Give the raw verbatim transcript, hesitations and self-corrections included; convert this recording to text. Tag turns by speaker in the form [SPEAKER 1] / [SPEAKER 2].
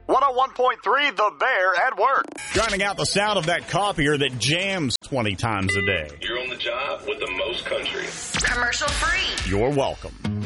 [SPEAKER 1] one oh one point three The Bear at work.
[SPEAKER 2] Drowning out the sound of that copier that jams twenty times a day.
[SPEAKER 3] You're on the job with the most country.
[SPEAKER 4] Commercial free.
[SPEAKER 2] You're welcome.